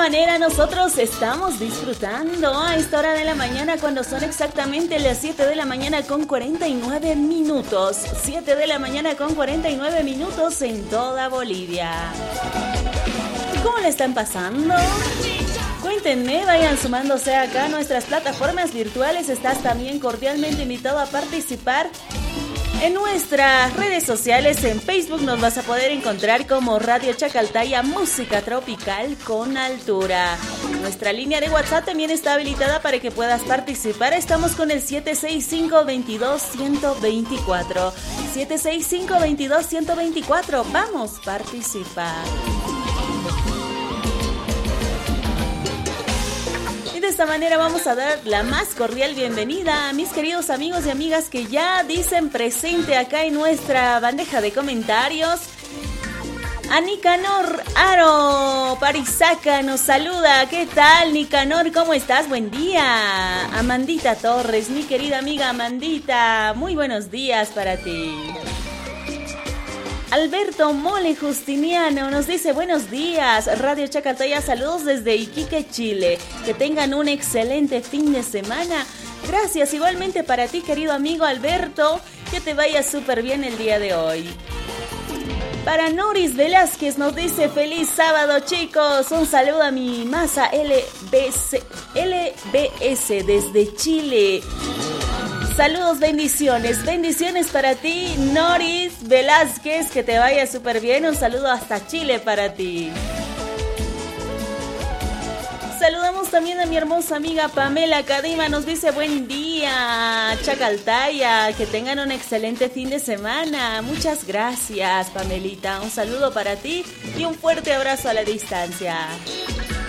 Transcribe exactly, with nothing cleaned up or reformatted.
manera nosotros estamos disfrutando a esta hora de la mañana cuando son exactamente las siete de la mañana con cuarenta y nueve minutos. siete de la mañana con cuarenta y nueve minutos en toda Bolivia. ¿Cómo le están pasando? Cuéntenme, vayan sumándose acá a nuestras plataformas virtuales. Estás también cordialmente invitado a participar en nuestras redes sociales. En Facebook nos vas a poder encontrar como Radio Chacaltaya, música tropical con altura. Nuestra línea de WhatsApp también está habilitada para que puedas participar. Estamos con el siete seis cinco, veintidós, ciento veinticuatro. siete seis cinco, veintidós, ciento veinticuatro. Vamos a participar. De esta manera vamos a dar la más cordial bienvenida a mis queridos amigos y amigas que ya dicen presente acá en nuestra bandeja de comentarios. A Nicanor Aro Parisaca nos saluda. ¿Qué tal, Nicanor? ¿Cómo estás? Buen día. Amandita Torres, mi querida amiga Amandita, muy buenos días para ti. Alberto Mole Justiniano nos dice buenos días, Radio Chacaltaya, saludos desde Iquique, Chile. Que tengan un excelente fin de semana. Gracias igualmente para ti, querido amigo Alberto. Que te vaya súper bien el día de hoy. Para Noris Velázquez nos dice feliz sábado, chicos. Un saludo a mi masa L B C, L B S desde Chile. Saludos, bendiciones, bendiciones para ti, Noris Velázquez, que te vaya súper bien. Un saludo hasta Chile para ti. Saludamos también a mi hermosa amiga Pamela Cadima, nos dice buen día, Chacaltaya, que tengan un excelente fin de semana. Muchas gracias, Pamelita, un saludo para ti y un fuerte abrazo a la distancia.